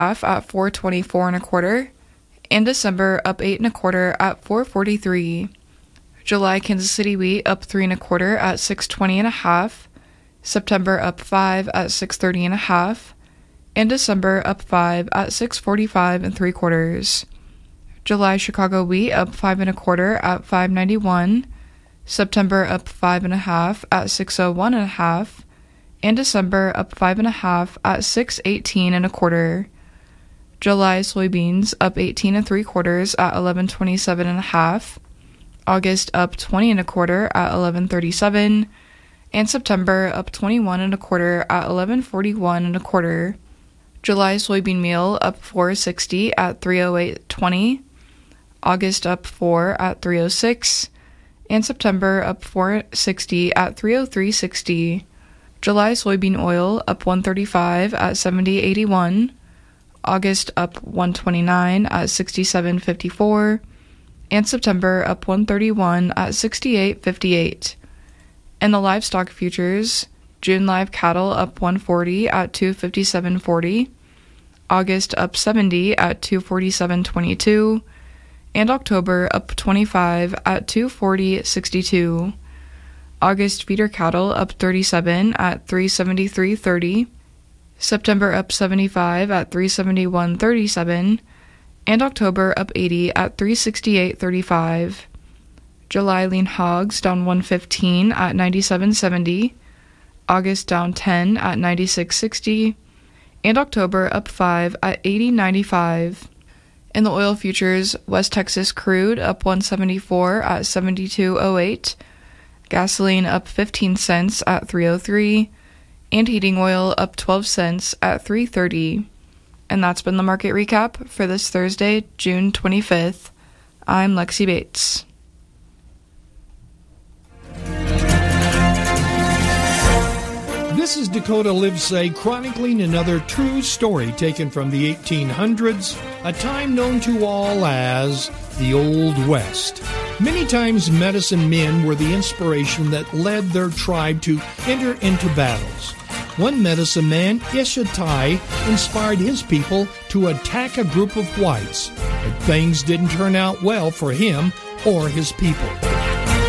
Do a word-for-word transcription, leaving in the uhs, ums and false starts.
half at four twenty-four and a quarter, and December up eight and a quarter at four forty-three. July Kansas City wheat up three and a quarter at six twenty and a half, September up five at six thirty and a half, and December up five at six forty-five and three quarters. July Chicago wheat up five and a quarter at five ninety-one, September up five and a half at six oh one and a half, and December up five and a half at six eighteen and a quarter. July soybeans up eighteen and three quarters at eleven twenty-seven and a half, August up twenty and a quarter at eleven thirty-seven, and September up twenty-one and a quarter at eleven forty-one and a quarter. July soybean meal up four sixty at three oh eight twenty, August up four at three oh six, and September up four sixty at three oh three sixty. July soybean oil up one thirty-five at seventy eighty-one, August up one twenty-nine at sixty-seven fifty-four, and September up one thirty-one at sixty-eight fifty-eight. And the livestock futures, June live cattle up one forty at two fifty-seven forty, August up seventy at two forty-seven twenty-two, and October up twenty-five at two forty sixty-two. August feeder cattle up thirty-seven at three seventy-three thirty, September up seventy-five at three seventy-one thirty-seven, and October up eighty at three sixty-eight thirty-five. July lean hogs down one fifteen at ninety-seven seventy, August down ten at ninety-six sixty, and October up five at eighty ninety-five. In the oil futures, West Texas crude up one seventy-four at seventy-two oh eight, gasoline up fifteen cents at three oh three, and heating oil up twelve cents at three thirty. And that's been the market recap for this Thursday, June twenty-fifth. I'm Lexi Bates. This is Dakota Livesay chronicling another true story taken from the eighteen hundreds, a time known to all as the Old West. Many times medicine men were the inspiration that led their tribe to enter into battles. One medicine man, Ishatai, inspired his people to attack a group of whites, but things didn't turn out well for him or his people.